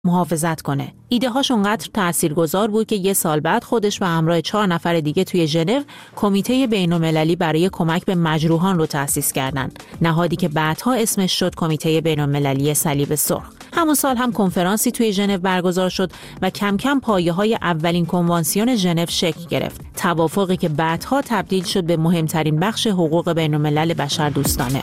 محافظت کنه. ایده هاش اونقدر تاثیرگذار بود که یه سال بعد خودش و همراه 4 نفر دیگه توی ژنو کمیته بین‌المللی برای کمک به مجروحان رو تأسیس کردند. نهادی که بعدها اسمش شد کمیته بین‌المللی صلیب سرخ. همون سال هم کنفرانسی توی ژنو برگزار شد و کم کم پایه‌های اولین کنوانسیون ژنو شکل گرفت. توافقی که بعدها تبدیل شد به مهمترین بخش حقوق بین‌الملل بشردوستانه.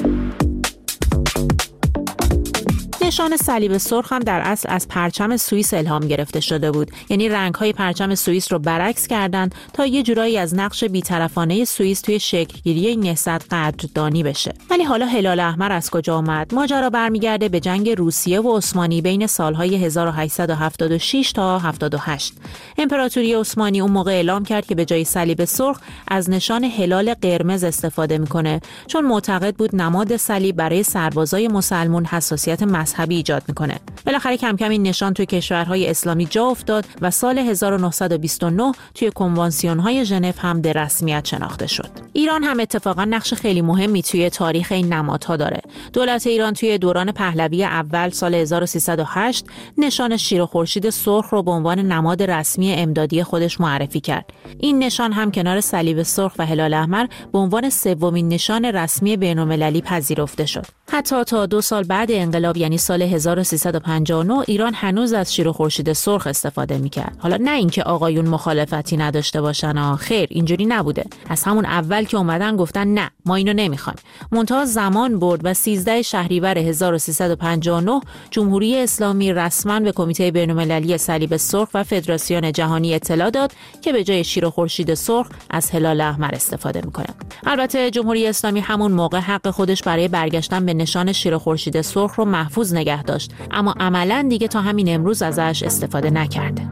نشان صلیب سرخ هم در اصل از پرچم سوئیس الهام گرفته شده بود. یعنی رنگ‌های پرچم سوئیس رو برعکس کردند تا یه جورایی از نقش بی‌طرفانه سوئیس توی شکل‌گیری این نهضت قدردانی بشه. ولی حالا هلال احمر از کجا اومد؟ ماجرا برمیگرده به جنگ روسیه و عثمانی بین سال‌های 1876 تا 78. امپراتوری عثمانی اون موقع اعلام کرد که به جای صلیب سرخ از نشان هلال قرمز استفاده می‌کنه، چون معتقد بود نماد صلیب برای سربازای مسلمان حساسیت مذهبی ایجاد میکنه. بالاخره کم کم این نشان توی کشورهای اسلامی جا افتاد و سال 1929 توی کنوانسیون‌های ژنو هم به رسمیت شناخته شد. ایران هم اتفاقا نقش خیلی مهمی توی تاریخ این نمادها داره. دولت ایران توی دوران پهلوی اول سال 1308 نشان شیر و خورشید سرخ رو به عنوان نماد رسمی امدادی خودش معرفی کرد. این نشان هم کنار صلیب سرخ و هلال احمر به عنوان سومین نشان رسمی بین‌المللی پذیرفته شد. حتی تا 2 سال بعد انقلاب یعنی سال 1359 ایران هنوز از شیر و خورشید سرخ استفاده می‌کرد. حالا نه اینکه آقایون مخالفتی نداشته باشن، خیر اینجوری نبوده. از همون اول که اومدن گفتن نه ما اینو نمی‌خوایم. منتها زمان برد و 13 شهریور 1359 جمهوری اسلامی رسما به کمیته بین‌المللی صلیب سرخ و فدراسیون جهانی اطلاع داد که به جای شیر و خورشید سرخ از هلال احمر استفاده می‌کنه. البته جمهوری اسلامی همون موقع حق خودش برای برگشتن به نشان شیر و خورشید سرخ رو محفوظ نگه داشت، اما عملاً دیگه تا همین امروز ازش استفاده نکرده.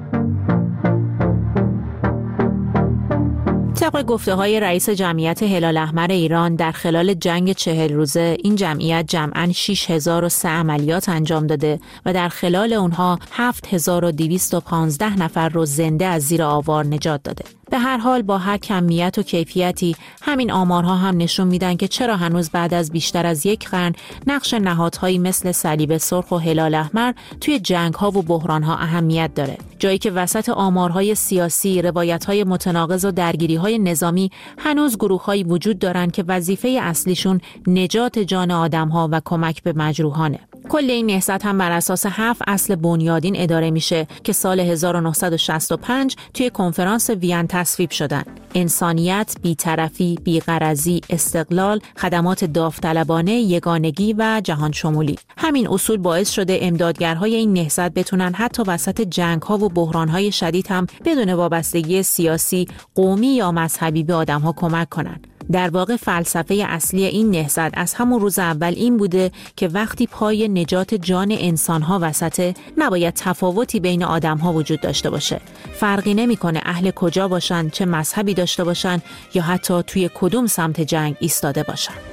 طبق گفته‌های رئیس جمعیت هلال احمر ایران در خلال جنگ 40 روزه این جمعیت جمعاً 6003 عملیات انجام داده و در خلال اونها 7215 نفر رو زنده از زیر آوار نجات داده. به هر حال با هر کمیت و کیفیتی همین آمارها هم نشون میدن که چرا هنوز بعد از بیشتر از 1 قرن نقش نهادهایی مثل صلیب سرخ و هلال احمر توی جنگ‌ها و بحران‌ها اهمیت داره. جایی که وسط آمارهای سیاسی، روایت‌های متناقض و درگیری‌های نظامی هنوز گروه‌هایی وجود دارن که وظیفه اصلیشون نجات جان آدم‌ها و کمک به مجروحانه. کل این نهضت هم بر اساس 7 اصل بنیادین اداره میشه که سال 1965 توی کنفرانس وین تصویب شدن: انسانیت، بی‌طرفی، بی‌غرضی، استقلال، خدمات داوطلبانه، یگانگی و جهان شمولی. همین اصول باعث شده امدادگرهای این نهضت بتونن حتی وسط جنگ‌ها و بحران‌های شدید هم بدون وابستگی سیاسی، قومی یا مذهبی به آدم‌ها کمک کنن. در واقع فلسفه اصلی این نهضت از همون روز اول این بوده که وقتی پای نجات جان انسان‌ها وسطه، نباید تفاوتی بین آدم‌ها وجود داشته باشه. فرقی نمی‌کنه اهل کجا باشن، چه مذهبی داشته باشن یا حتی توی کدوم سمت جنگ ایستاده باشن.